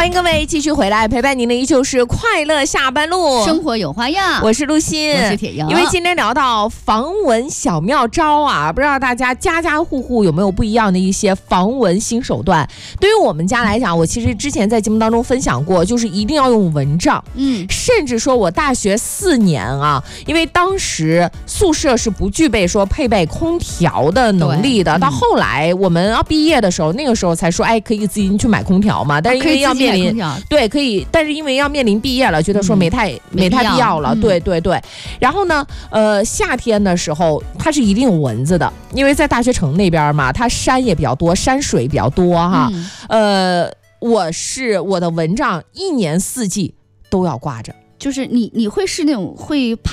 欢迎各位继续回来，陪伴您的依旧是快乐下班路， 生活有花样。 我是陆欣， 我是铁阳。 因为今天聊到防蚊小妙招啊，不知道大家家家户户有没有不一样的一些防蚊新手段。对于我们家来讲，我其实之前在节目当中分享过，就是一定要用蚊帐。甚至说我大学4年啊，因为当时宿舍是不具备说配备空调的能力的，到后来我们要毕业的时候，那个时候才说，哎，可以自己去买空调嘛。但是因为要面临对可以，但是因为要面临毕业了，觉得说没太必要了。对。然后呢，夏天的时候它是一定有蚊子的，因为在大学城那边嘛，它山也比较多，山水比较多哈。我的蚊帐1年4季都要挂着。 就是你会是那种会